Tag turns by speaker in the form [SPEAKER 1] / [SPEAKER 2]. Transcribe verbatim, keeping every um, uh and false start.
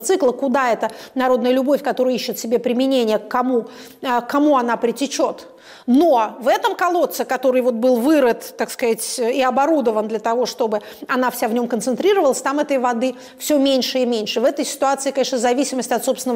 [SPEAKER 1] цикла, куда эта народная любовь, которая ищет себе применение, к кому, к кому она притечет. Но в этом колодце, который вот был вырыт, так сказать, и оборудован для того, чтобы она вся в нем концентрировалась, там этой воды все меньше и меньше. В этой ситуации, конечно, зависимость от собственного